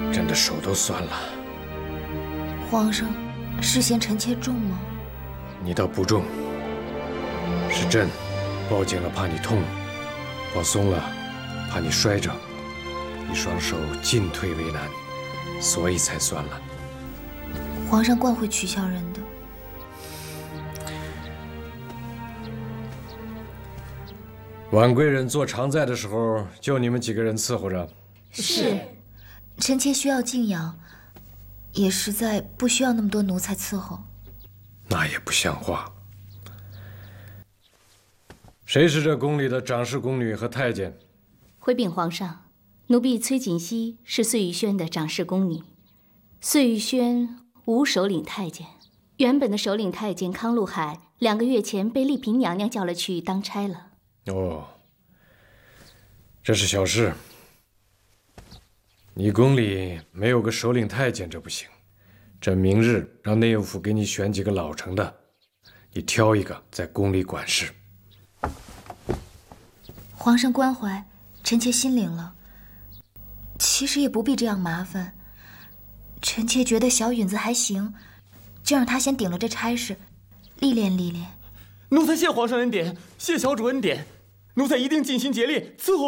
朕的手都酸了。 皇上，是嫌臣妾重吗？ 你倒不重，是朕抱紧了怕你痛，抱松了怕你摔着，一双手进退为难，所以才酸了。 皇上惯会取笑人的。 婉贵人做常在的时候，就你们几个人伺候着。 是，臣妾需要静养，也实在不需要那么多奴才伺候。 那也不像话。谁是这宫里的长侍宫女和太监？ 回禀皇上，奴婢崔槿汐是碎玉轩的长侍宫女。碎玉轩无首领太监，原本的首领太监康禄海2个月前被丽嫔娘娘叫了去当差了。 哦，这是小事。你宫里没有个首领太监，这不行。朕明日让内务府给你选几个老成的，你挑一个在宫里管事。 皇上关怀，臣妾心领了。其实也不必这样麻烦，臣妾觉得小允子还行，就让她先顶了这差事，历练历练。 奴才谢皇上恩典，谢小主恩典，奴才一定尽心竭力伺候。